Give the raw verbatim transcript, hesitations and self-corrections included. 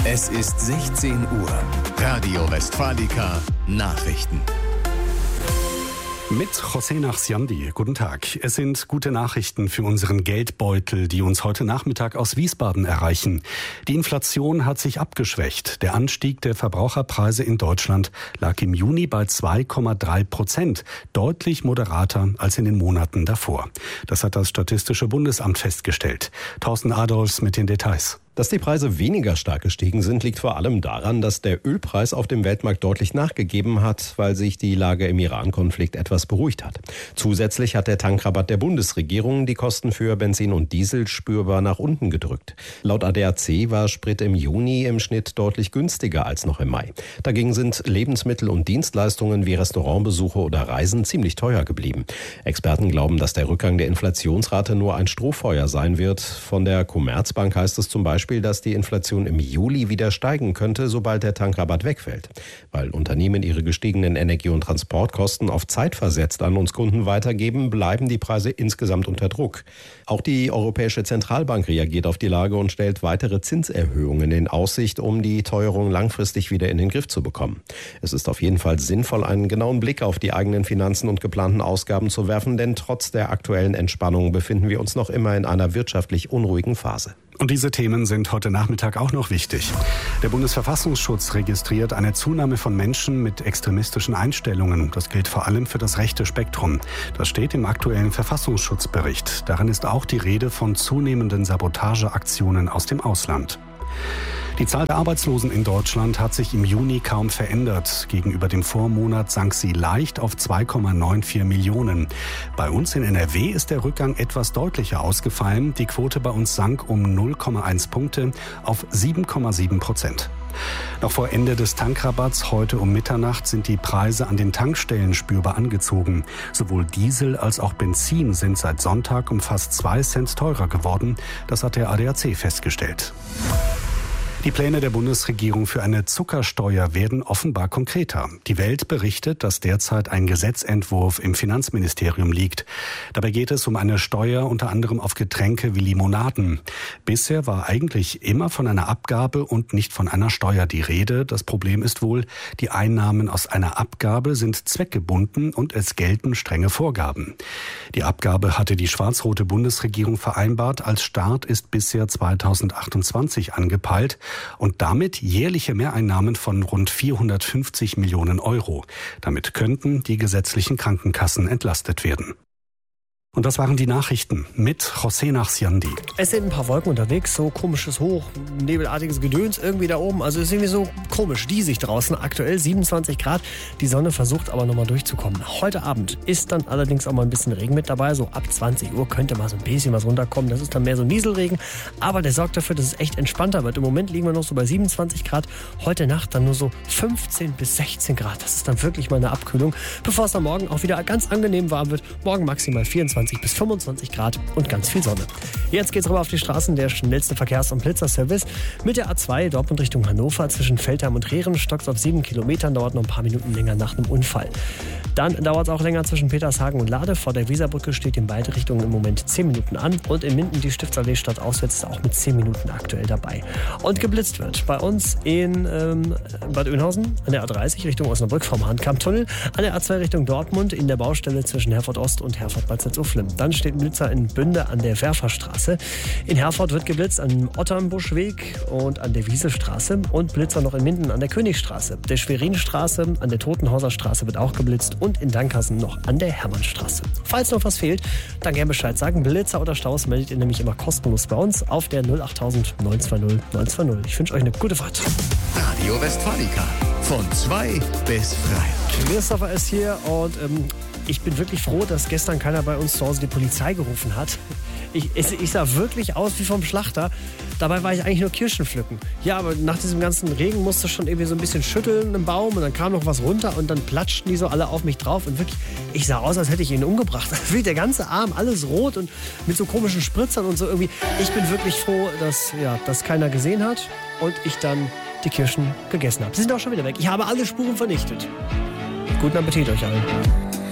Es ist sechzehn Uhr. Radio Westfalica Nachrichten. Mit José Nachsiandi. Guten Tag. Es sind gute Nachrichten für unseren Geldbeutel, die uns heute Nachmittag aus Wiesbaden erreichen. Die Inflation hat sich abgeschwächt. Der Anstieg der Verbraucherpreise in Deutschland lag im Juni bei zwei Komma drei Prozent, deutlich moderater als in den Monaten davor. Das hat das Statistische Bundesamt festgestellt. Thorsten Adolfs mit den Details. Dass die Preise weniger stark gestiegen sind, liegt vor allem daran, dass der Ölpreis auf dem Weltmarkt deutlich nachgegeben hat, weil sich die Lage im Iran-Konflikt etwas beruhigt hat. Zusätzlich hat der Tankrabatt der Bundesregierung die Kosten für Benzin und Diesel spürbar nach unten gedrückt. Laut A D A C war Sprit im Juni im Schnitt deutlich günstiger als noch im Mai. Dagegen sind Lebensmittel und Dienstleistungen wie Restaurantbesuche oder Reisen ziemlich teuer geblieben. Experten glauben, dass der Rückgang der Inflationsrate nur ein Strohfeuer sein wird. Von der Commerzbank heißt es zum Beispiel, dass die Inflation im Juli wieder steigen könnte, sobald der Tankrabatt wegfällt. Weil Unternehmen ihre gestiegenen Energie- und Transportkosten auf Zeit versetzt an uns Kunden weitergeben, bleiben die Preise insgesamt unter Druck. Auch die Europäische Zentralbank reagiert auf die Lage und stellt weitere Zinserhöhungen in Aussicht, um die Teuerung langfristig wieder in den Griff zu bekommen. Es ist auf jeden Fall sinnvoll, einen genauen Blick auf die eigenen Finanzen und geplanten Ausgaben zu werfen, denn trotz der aktuellen Entspannung befinden wir uns noch immer in einer wirtschaftlich unruhigen Phase. Und diese Themen sind heute Nachmittag auch noch wichtig. Der Bundesverfassungsschutz registriert eine Zunahme von Menschen mit extremistischen Einstellungen. Das gilt vor allem für das rechte Spektrum. Das steht im aktuellen Verfassungsschutzbericht. Darin ist auch die Rede von zunehmenden Sabotageaktionen aus dem Ausland. Die Zahl der Arbeitslosen in Deutschland hat sich im Juni kaum verändert. Gegenüber dem Vormonat sank sie leicht auf zwei Komma vierundneunzig Millionen. Bei uns in N R W ist der Rückgang etwas deutlicher ausgefallen. Die Quote bei uns sank um null Komma eins Punkte auf sieben Komma sieben Prozent. Noch vor Ende des Tankrabatts heute um Mitternacht sind die Preise an den Tankstellen spürbar angezogen. Sowohl Diesel als auch Benzin sind seit Sonntag um fast zwei Cent teurer geworden. Das hat der A D A C festgestellt. Die Pläne der Bundesregierung für eine Zuckersteuer werden offenbar konkreter. Die Welt berichtet, dass derzeit ein Gesetzentwurf im Finanzministerium liegt. Dabei geht es um eine Steuer unter anderem auf Getränke wie Limonaden. Bisher war eigentlich immer von einer Abgabe und nicht von einer Steuer die Rede. Das Problem ist wohl, die Einnahmen aus einer Abgabe sind zweckgebunden und es gelten strenge Vorgaben. Die Abgabe hatte die schwarz-rote Bundesregierung vereinbart. Als Start ist bisher zweitausendachtundzwanzig angepeilt. Und damit jährliche Mehreinnahmen von rund vierhundertfünfzig Millionen Euro. Damit könnten die gesetzlichen Krankenkassen entlastet werden. Und das waren die Nachrichten mit José Nachsiandi. Es sind ein paar Wolken unterwegs, so komisches Hoch, nebelartiges Gedöns irgendwie da oben. Also es ist irgendwie so komisch, diesig draußen. Aktuell siebenundzwanzig Grad. Die Sonne versucht aber nochmal durchzukommen. Heute Abend ist dann allerdings auch mal ein bisschen Regen mit dabei. So ab zwanzig Uhr könnte mal so ein bisschen was runterkommen. Das ist dann mehr so Nieselregen. Aber der sorgt dafür, dass es echt entspannter wird. Im Moment liegen wir noch so bei siebenundzwanzig Grad. Heute Nacht dann nur so fünfzehn bis sechzehn Grad. Das ist dann wirklich mal eine Abkühlung. Bevor es dann morgen auch wieder ganz angenehm warm wird. Morgen maximal vierundzwanzig bis fünfundzwanzig Grad und ganz viel Sonne. Jetzt geht's rüber auf die Straßen. Der schnellste Verkehrs- und Blitzerservice mit der A zwei Dortmund Richtung Hannover zwischen Veltheim und Rehren stockt auf sieben Kilometern, dauert noch ein paar Minuten länger nach einem Unfall. Dann dauert es auch länger zwischen Petershagen und Lade. Vor der Weserbrücke steht in beide Richtungen im Moment zehn Minuten an und in Minden die Stiftsallee stadtauswärts ist auch mit zehn Minuten aktuell dabei. Und geblitzt wird bei uns in ähm, Bad Oeynhausen an der A dreißig Richtung Osnabrück vom Hahnkammtunnel, an der A zwei Richtung Dortmund in der Baustelle zwischen Herford Ost und Herford-Bad Salzuflen. Dann steht ein Blitzer in Bünde an der Werferstraße. In Herford wird geblitzt am Otternbuschweg und an der Wieselstraße und Blitzer noch in Minden an der Königstraße. Der Schwerinstraße an der Totenhauser Straße wird auch geblitzt und in Dankhausen noch an der Hermannstraße. Falls noch was fehlt, dann gerne Bescheid sagen. Blitzer oder Staus meldet ihr nämlich immer kostenlos bei uns auf der null achttausend neun zwei null neun zwei null. Ich wünsche euch eine gute Fahrt. Radio Westfalica von zwei bis frei. Christopher ist hier und ähm, ich bin wirklich froh, dass gestern keiner bei uns zu Hause die Polizei gerufen hat. Ich, ich sah wirklich aus wie vom Schlachter. Dabei war ich eigentlich nur Kirschen pflücken. Ja, aber nach diesem ganzen Regen musste ich schon irgendwie so ein bisschen schütteln im Baum und dann kam noch was runter und dann platschten die so alle auf mich drauf und wirklich, ich sah aus, als hätte ich ihn umgebracht. Der ganze Arm, alles rot und mit so komischen Spritzern und so irgendwie. Ich bin wirklich froh, dass ja, das keiner gesehen hat und ich dann die Kirschen gegessen habe. Sie sind auch schon wieder weg. Ich habe alle Spuren vernichtet. Guten Appetit euch allen.